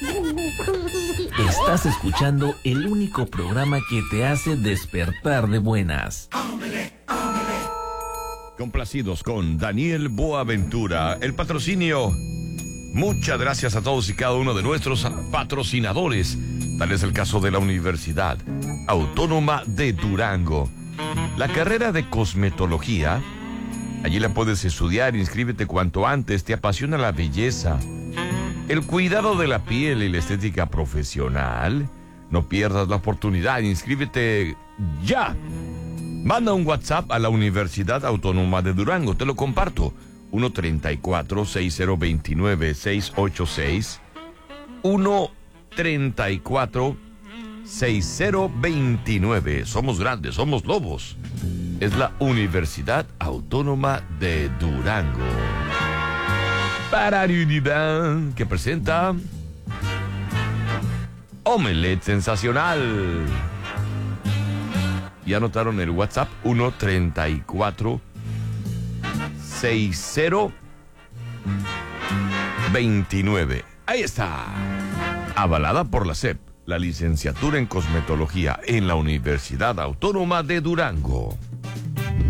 Estás escuchando el único programa que te hace despertar de buenas. Complacidos con Daniel Boaventura, el patrocinio. Muchas gracias a todos y cada uno de nuestros patrocinadores. Tal es el caso de la Universidad Autónoma de Durango. La carrera de cosmetología, allí la puedes estudiar, inscríbete cuanto antes, te apasiona la belleza, el cuidado de la piel y la estética profesional. No pierdas la oportunidad, inscríbete ya. Manda un WhatsApp a la Universidad Autónoma de Durango, te lo comparto. 134-6029-686. 134-6029. Somos grandes, somos lobos. Es la Universidad Autónoma de Durango. Para Unidad, que presenta Omelette Sensacional. Ya anotaron el WhatsApp 134-6029. Ahí está. Avalada por la SEP, la licenciatura en cosmetología en la Universidad Autónoma de Durango.